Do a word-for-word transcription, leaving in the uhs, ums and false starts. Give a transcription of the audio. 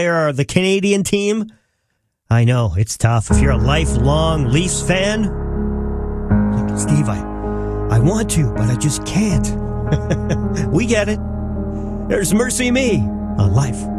Or the Canadian team. I know, it's tough. If you're a lifelong Leafs fan, like, Steve, I, I want to, but I just can't. We get it. There's Mercy Me on Life.